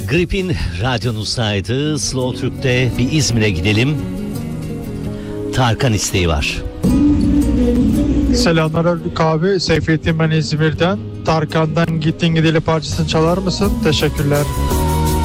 Grip'in radyonuzdaydı. Slow Türk'te bir İzmir'e gidelim. Tarkan isteği var. Selamlar Haluk abi. Seyfettin ben İzmir'den. Tarkan'dan Gittin Gideli parçasını çalar mısın? Teşekkürler.